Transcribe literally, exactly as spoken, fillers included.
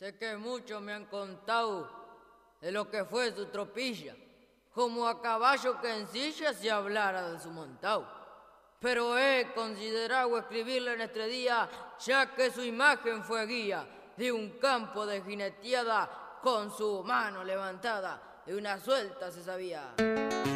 Sé que muchos me han contado de lo que fue su tropilla, como a caballo que en silla se hablara de su montao. Pero he considerado escribirle en este día, ya que su imagen fue guía de un campo de jineteada, con su mano levantada, de una suelta se sabía.